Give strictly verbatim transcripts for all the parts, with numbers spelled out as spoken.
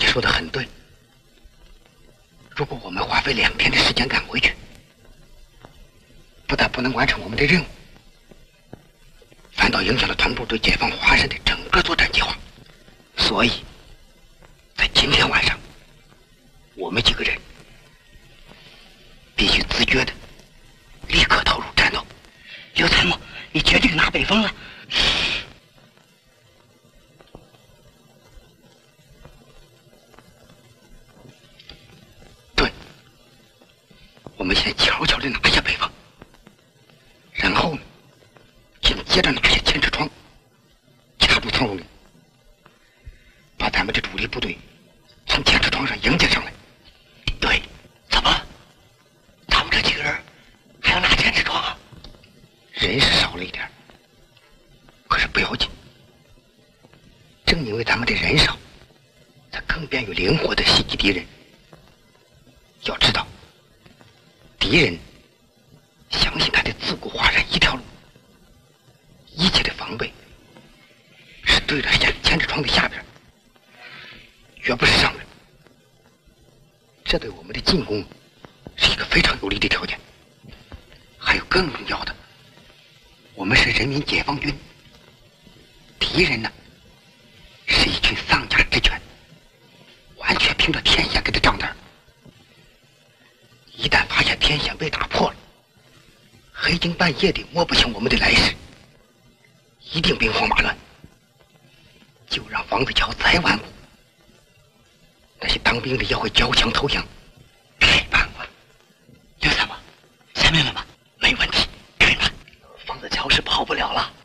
说的很对。如果我们花费两天的时间赶回去，不但不能完成我们的任务，反倒影响了团部对解放华山的整个作战计划。所以，在今天晚上，我们几个人必须自觉的立刻投入战斗。 刘参谋，你决定拿北风了？ 对，我们先悄悄的拿下北方，然后呢，紧接着拿下千尺窗，掐住苍龙岭，把咱们的主力部队从千尺窗上迎接上来。 对，怎么？咱们这几个人还要拿千尺窗啊？ 人是少了一点，可是不要紧。正因为咱们的人少，才更便于灵活的袭击敌人。要知道，敌人相信他的自古华山一条路，一切的防备是对着下千尺窗的下边，绝不是上面。这对我们的进攻是一个非常有利的条件。还有更重要的，我们是人民解放军，敌人呢是一群丧家之犬，完全凭着天险给的账单。一旦发现天险被打破了，黑更半夜的摸不清我们的来势，一定兵荒马乱。就让房子桥再顽固，那些当兵的也会交枪投降。 太棒了，刘参谋，下面了吗？没问题，开打。房子桥是跑不了了。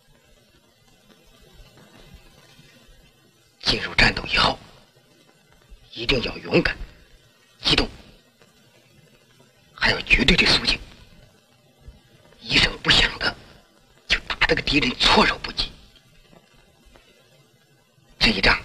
进入战斗以后，一定要勇敢、机动，还有绝对的肃静。一声不响的，就打得个敌人措手不及。这一仗